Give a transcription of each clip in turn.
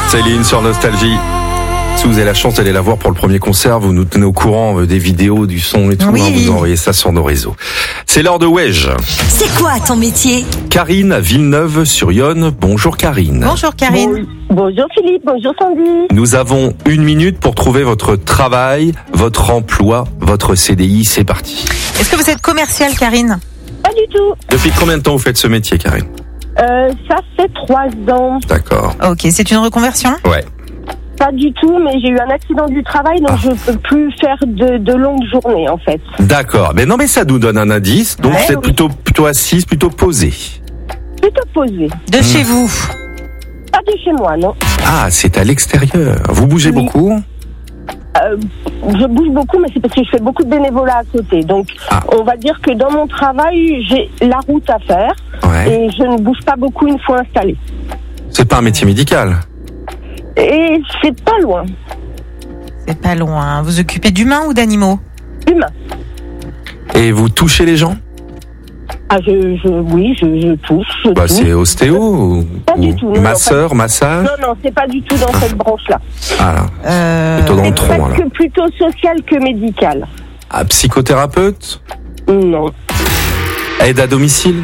Céline sur Nostalgie. Si vous avez la chance d'aller la voir pour le premier concert, vous nous tenez au courant des vidéos, du son et tout. Oui. Vous envoyez ça sur nos réseaux. C'est l'heure de Wedge. C'est quoi ton métier? Karine à Villeneuve-sur-Yonne. Bonjour Karine. Bonjour Karine. Bonjour Philippe, bonjour Sandy. Nous avons 1 minute pour trouver votre travail, votre emploi, votre CDI. C'est parti. Est-ce que vous êtes commerciale, Karine? Pas du tout. Depuis combien de temps vous faites ce métier, Karine? Ça fait 3 ans. D'accord. Ok, c'est une reconversion? Ouais. Pas du tout, mais j'ai eu un accident du travail, donc je peux plus faire de longues journées en fait. D'accord. Mais non, mais ça nous donne un indice. Donc Ouais, vous êtes plutôt assise, plutôt posée. Plutôt posé. De chez vous? Pas de chez moi, non. Ah, c'est à l'extérieur. Vous bougez Oui. beaucoup? Je bouge beaucoup, mais c'est parce que je fais beaucoup de bénévolat à côté. Donc, on va dire que dans mon travail, j'ai la route à faire Ouais. et je ne bouge pas beaucoup une fois installée. C'est pas un métier médical. Et c'est pas loin. C'est pas loin. Vous occupez d'humains ou d'animaux? Humain. Et vous touchez les gens? Ah, je touche. Je touche. C'est ostéo ou, Pas du tout, non, masseur, massage? Non, c'est pas du tout dans cette branche-là. Ah là, plutôt dans le C'est tronc là. presque plutôt social que médical. Ah, psychothérapeute? Non. Aide à domicile?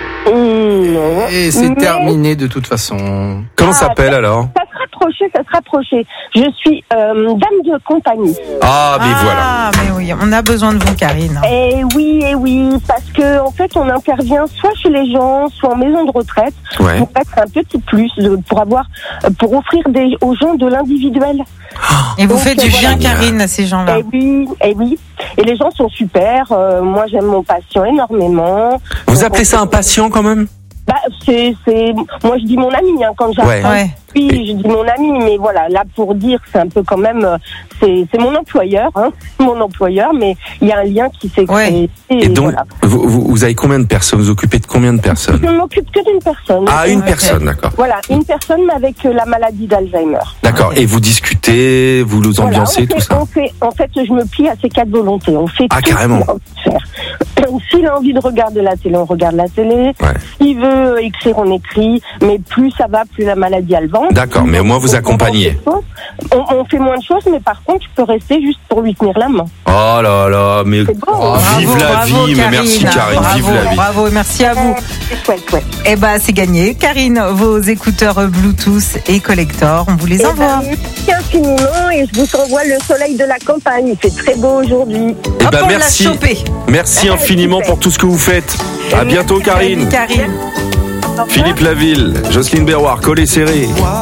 Non. Et c'est Mais terminé de toute façon. Comment ça s'appelle alors? Ça se rapprochait. Je suis dame de compagnie. Ah, mais voilà. Ah, mais oui, on a besoin de vous, Karine. Et oui, parce que en fait, on intervient soit chez les gens, soit en maison de retraite, Ouais. pour être un petit plus, pour offrir aux gens de l'individuel. Et vous Donc, faites du voilà. bien, Karine, à ces gens-là. Et oui. Et les gens sont super. Moi, j'aime mon patient énormément. Vous Donc, appelez ça un patient quand même? moi je dis mon ami quand j'arrive. Ouais. Oui, je dis mon ami, mais voilà, là pour dire, c'est un peu quand même, c'est mon employeur, mais il y a un lien qui s'est créé. Et donc, voilà. vous avez combien de personnes? Vous occupez de combien de personnes? Je ne m'occupe que d'une personne. Ah, une personne, d'accord. Voilà, une personne avec la maladie d'Alzheimer. D'accord. Et vous discutez, vous nous ambiancez, tout ça? En fait, je me plie à ses 4 volontés. On fait tout carrément. ce qu'il a envie de faire. S'il a envie de regarder la télé, on regarde la télé. Ouais. S'il veut écrire, on écrit. Mais plus ça va, plus la maladie avance. D'accord, mais au moins vous accompagnez. On fait moins de choses, mais par contre, je peux rester juste pour lui tenir la main. Oh là là, mais C'est beau. vive la vie, mais merci Karine, vive la vie. Bravo, merci à vous. C'est chouette, ouais. Eh ben, c'est gagné. Karine, vos écouteurs Bluetooth et collector, on vous les envoie. Merci infiniment et je vous envoie le soleil de la campagne. Il fait très beau aujourd'hui. Eh Hop, ben on l'a merci. chopé. Merci infiniment pour tout ce que vous faites. À bientôt Karine. Karine. Philippe Laville, Jocelyne Berroir, collé serré.